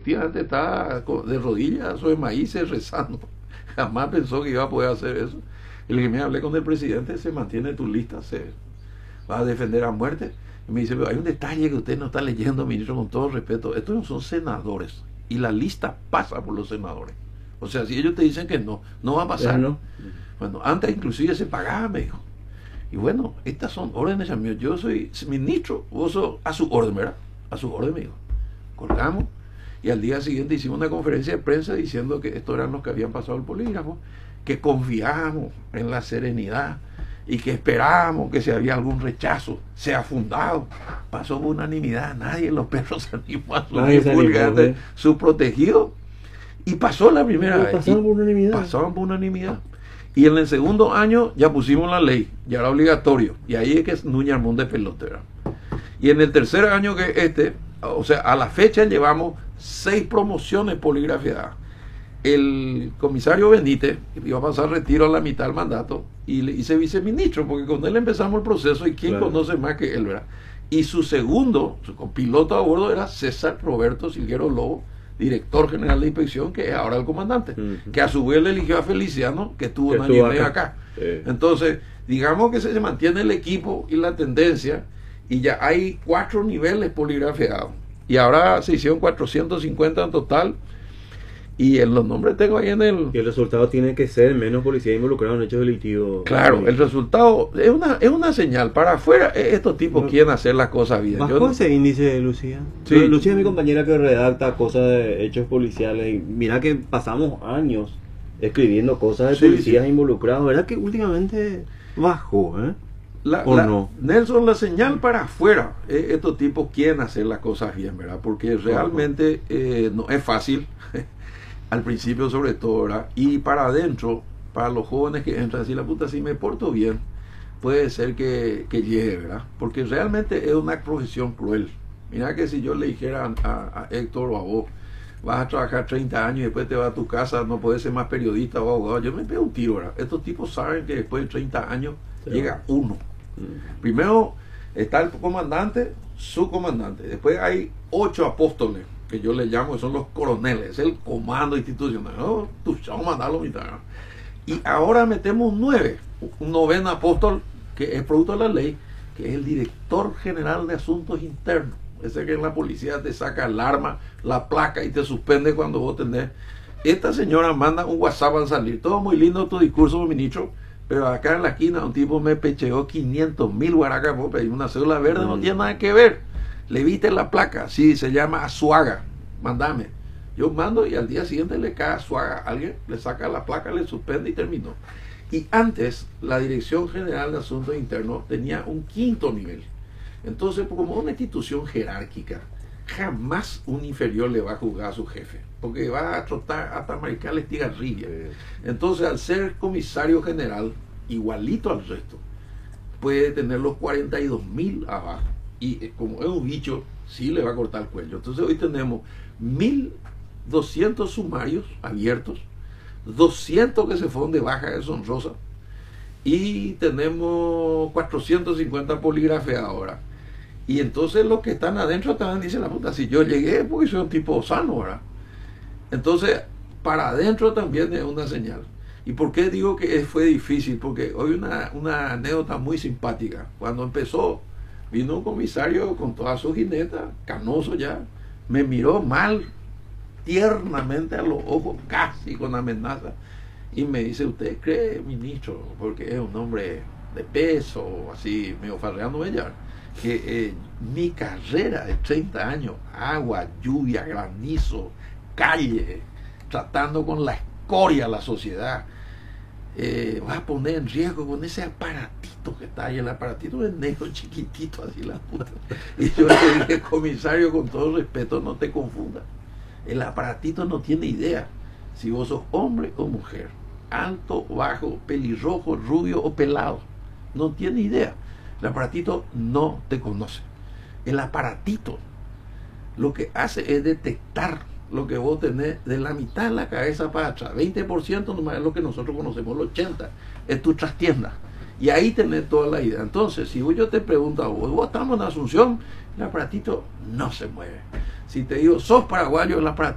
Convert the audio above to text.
efectivamente está de rodillas sobre maíces rezando. Jamás pensó que iba a poder hacer eso. Y le dije, mira, hablé con el presidente, se mantiene tu lista, se va a defender a muerte. Y me dice, pero hay un detalle que usted no está leyendo, ministro, con todo respeto. Estos no son senadores. Y la lista pasa por los senadores. O sea, si ellos te dicen que no, no va a pasar. No. Bueno, antes inclusive se pagaba, me dijo. Y bueno, estas son órdenes, amigo. Yo soy ministro, vos sos a su orden, ¿verdad? A su orden, me dijo. Colgamos. Y al día siguiente hicimos una conferencia de prensa diciendo que estos eran los que habían pasado el polígrafo, que confiábamos en la serenidad y que esperábamos que si había algún rechazo sea fundado. Pasó por unanimidad, nadie, los perros se animó a subir su protegido. Y pasó la primera vez. Pasaron por unanimidad. Pasaban por unanimidad. Y en el segundo año ya pusimos la ley, ya era obligatorio. Y ahí es que Núñez armó de pelotera. Y en el tercer año que o sea, a la fecha llevamos 6 promociones poligrafiadas. El comisario Benítez iba a pasar retiro a la mitad del mandato y le hice viceministro, porque con él empezamos el proceso y quién conoce más que él, ¿verdad? Y su segundo, su copiloto a bordo era César Roberto Silguero Lobo, director general de inspección, que es ahora el comandante, que a su vez le eligió a Feliciano, que estuvo un año y medio acá. Entonces, digamos que se mantiene el equipo y la tendencia, y ya hay 4 niveles poligrafiados. Y ahora se hicieron 450 en total. Y en los nombres tengo ahí en el... Y el resultado tiene que ser menos policías involucrados en hechos delictivos. Claro, el resultado es una señal. Para afuera, estos tipos quieren hacer las cosas bien. ¿Bajó ese índice, Lucía? Sí. Lucía es mi compañera que redacta cosas de hechos policiales. Y mira que pasamos años escribiendo cosas de policías involucrados. ¿Verdad que últimamente bajó, no? Nelson, la señal para afuera, estos tipos quieren hacer las cosas bien, ¿verdad? Porque realmente no es fácil. Al principio sobre todo, ¿verdad? Y para adentro, para los jóvenes que entran así, la puta, si me porto bien, puede ser que llegue, ¿verdad? Porque realmente es una profesión cruel. Mira que si yo le dijera a Héctor o a vos, vas a trabajar 30 años y después te vas a tu casa, no puedes ser más periodista o abogado, yo me pego un tiro, ¿verdad? Estos tipos saben que después de 30 años llega uno. Primero está el comandante, su comandante, después hay 8 apóstoles, que yo le llamo, que son los coroneles, es el comando institucional, ¿no? Vamos a mandarlo mitad. Y ahora metemos 9, un 9º apóstol, que es producto de la ley, que es el director general de asuntos internos, ese que en la policía te saca el arma, la placa y te suspende cuando vos tenés. Esta señora manda un WhatsApp al salir, todo muy lindo tu discurso, ministro, pero acá en la esquina un tipo me pecheó 500.000 guaracas por pedir una cédula verde, no tiene nada que ver. Le viste la placa, sí, se llama Azuaga, mandame. Yo mando y al día siguiente le cae Azuaga, alguien le saca la placa, le suspende y terminó. Y antes la Dirección General de Asuntos Internos tenía un 5º nivel. Entonces, como una institución jerárquica, jamás un inferior le va a juzgar a su jefe, porque va a trotar hasta maricarle estigarrilla. Entonces, al ser comisario general, igualito al resto, puede tener los 42.000 abajo. Y como es un bicho, sí le va a cortar el cuello. Entonces hoy tenemos 1.200 sumarios abiertos, 200 que se fueron de baja deshonrosa, y tenemos 450 poligrafiadas ahora. Y entonces los que están adentro también dicen, la puta, si yo llegué porque soy un tipo sano, ¿verdad? Entonces, para adentro también es una señal. ¿Y por qué digo que fue difícil? Porque hoy una anécdota muy simpática. Cuando empezó, vino un comisario con toda su jineta, canoso ya, me miró mal, tiernamente a los ojos, casi con amenaza, y me dice, ¿usted cree, ministro, porque es un hombre de peso, así, medio farreándome ya, que mi carrera de 30 años, agua, lluvia, granizo, calle, tratando con la escoria a la sociedad, va a poner en riesgo con ese aparatito que está ahí? El aparatito es negro, chiquitito, así la puta. Y yo le dije, comisario, con todo respeto, no te confundas. El aparatito no tiene idea si vos sos hombre o mujer, alto, bajo, pelirrojo, rubio o pelado. No tiene idea. El aparatito no te conoce. El aparatito lo que hace es detectar lo que vos tenés de la mitad de la cabeza para atrás. 20% nomás es lo que nosotros conocemos, el 80% es tu trastienda. Y ahí tenés toda la idea. Entonces, si yo te pregunto a vos estamos en Asunción, el aparatito no se mueve. Si te digo, sos paraguayo, el aparatito